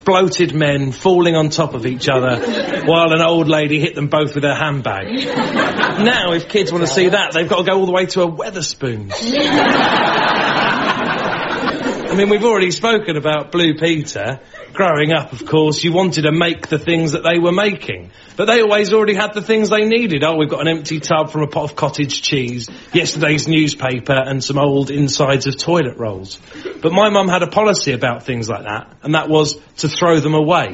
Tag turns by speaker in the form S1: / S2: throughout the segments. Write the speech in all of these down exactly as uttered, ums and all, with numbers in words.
S1: bloated men falling on top of each other while an old lady hit them both with her handbag. Now, if kids want to see that, they've got to go all the way to a Wetherspoons. I mean, we've already spoken about Blue Peter. Growing up, of course, you wanted to make the things that they were making. But they always already had the things they needed. Oh, we've got an empty tub from a pot of cottage cheese, yesterday's newspaper, and some old insides of toilet rolls. But my mum had a policy about things like that, and that was to throw them away.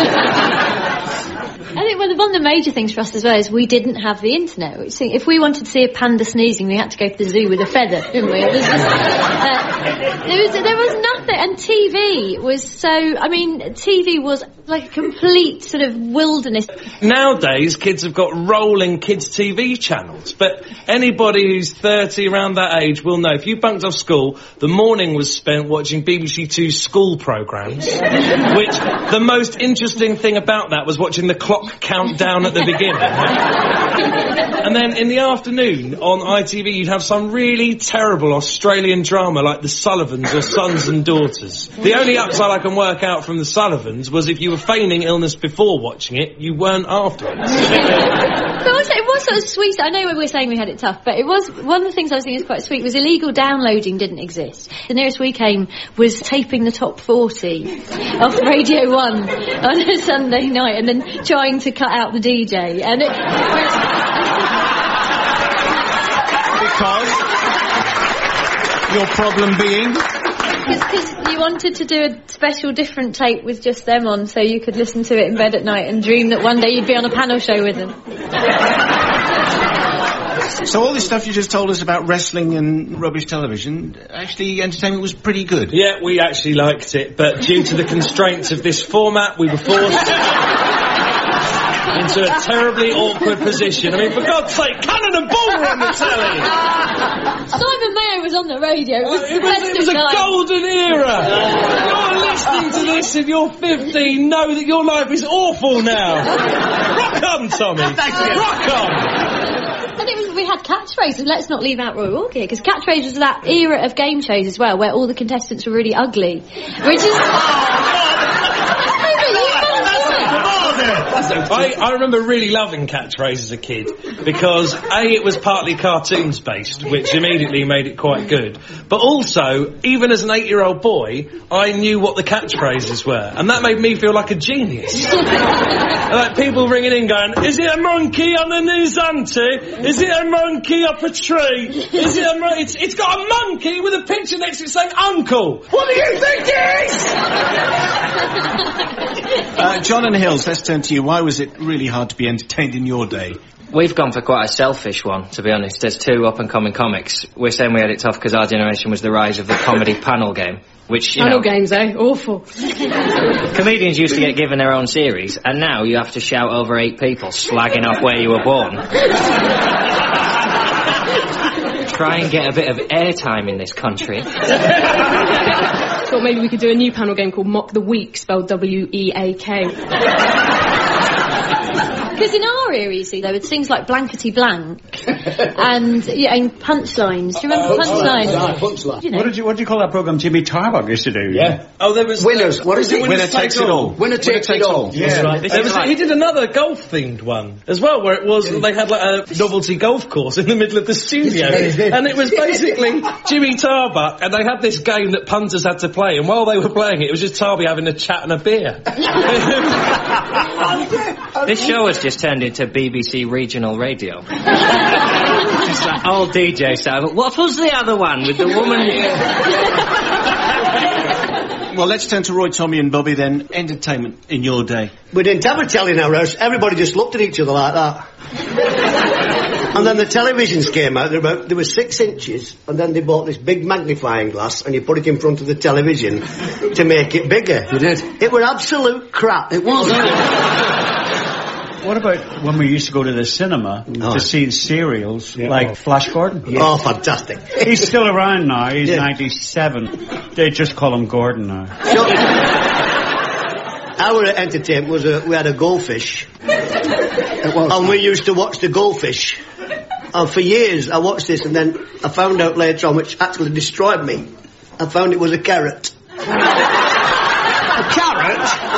S2: I think one of the major things for us as well is we didn't have the internet. If we wanted to see a panda sneezing, we had to go to the zoo with a feather, didn't we? It was just, uh, there was there was nothing, and T V was so. I mean, T V was like a complete sort of wilderness.
S1: Nowadays, kids have got rolling kids' T V channels, but anybody who's thirty around that age will know if you bunked off school, the morning was spent watching B B C Two school programmes, which the most interesting thing about that was watching the clock count down at the beginning. And then in the afternoon on I T V you'd have some really terrible Australian drama like The Sullivans or Sons and Daughters. The only upside I can work out from The Sullivans was if you were feigning illness before watching it, you weren't afterwards.
S2: But also, it was sort of sweet. I know we were saying we had it tough, but it was one of the things I was thinking was quite sweet was illegal downloading didn't exist. The nearest we came was taping the top forty off Radio One on a Sunday night and then trying to cut out the D J. And it...
S3: Because? Your problem being?
S2: Because you wanted to do a special different tape with just them on so you could listen to it in bed at night and dream that one day you'd be on a panel show with them.
S3: So all this stuff you just told us about wrestling and rubbish television, actually entertainment was pretty good.
S1: Yeah, we actually liked it, but due to the constraints of this format, we were forced into a terribly awkward position. I mean, for God's sake, Cannon and Ball were on the telly!
S2: Simon Mayo was on the radio. It was,
S1: uh, it was, it was a golden era! You're listening to this if you're fifteen, know that your life is awful now! Rock on, Tommy! Rock on!
S2: And it was, we had catchphrases. Let's not leave out Roy Walker here, because catchphrases was that era of game shows as well, where all the contestants were really ugly. Which is...
S1: I, I remember really loving Catchphrase as a kid because A, it was partly cartoons based, which immediately made it quite good, but also, even as an eight-year-old boy, I knew what the catchphrases were, and that made me feel like a genius. Like people ringing in going, is it a monkey on the new Zante? Is it a monkey up a tree? Is it a mon- it's, it's got a monkey with a picture next to it saying uncle. What do you think it is?
S3: uh, John and Hills, let's turn to you. Why was it really hard to be entertained in your day?
S4: We've gone for quite a selfish one, to be honest. There's two up-and-coming comics. We're saying we had it tough because our generation was the rise of the comedy panel game, which, you
S2: panel
S4: know...
S2: games, eh? Awful.
S4: Comedians used to get given their own series, and now you have to shout over eight people slagging off where you were born. Try and get a bit of airtime in this country.
S5: Thought maybe we could do a new panel game called Mock the Week, spelled W E A K.
S2: Because in our era, you see, there were things like Blankety Blank and, yeah, and Punchlines. Do you remember
S6: uh,
S2: Punchlines?
S6: Uh, punchline.
S2: You know.
S6: What did you what do you call that programme Jimmy Tarbuck used to do?
S1: Yeah. Oh, there was...
S6: Winners. What is it?
S3: Winner takes it all.
S6: Winner takes it all.
S3: Yeah.
S1: Right. There was, he did another golf-themed one as well, where it was, they had like a novelty golf course in the middle of the studio. And it was basically Jimmy Tarbuck, and they had this game that punters had to play, and while they were playing it, it was just Tarby having a chat and a beer.
S4: This show has just turned into B B C regional radio. Just like old D J style. What was the other one with the woman?
S3: Well, let's turn to Roy, Tommy and Bobby then. Entertainment in your day.
S7: We didn't have a telly in our house. Everybody just looked at each other like that. And then the televisions came out. They were, about, they were six inches, and then they bought this big magnifying glass, and you put it in front of the television to make it bigger.
S6: You did?
S7: It was absolute crap. It was.
S6: What about when we used to go to the cinema oh. to see serials yeah. like Flash Gordon?
S7: Yeah. Oh, fantastic.
S6: He's still around now. He's
S7: yeah.
S6: ninety-seven. They just call him Gordon now.
S7: So, our entertainment was a, we had a goldfish. It was. And we used to watch the goldfish. And for years I watched this, and then I found out later on, which actually destroyed me, I found it was a carrot. A carrot?